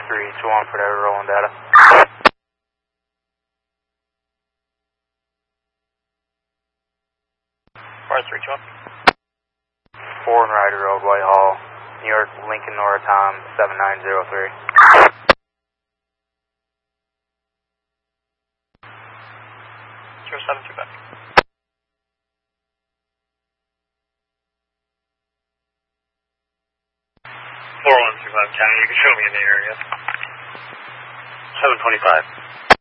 4321 for that rolling data. 4321. 4 and Ryder Road, Whitehall, New York, Lincoln Nora Tom, 7903. 072 back. 4135 County, you can show me in the area. 725.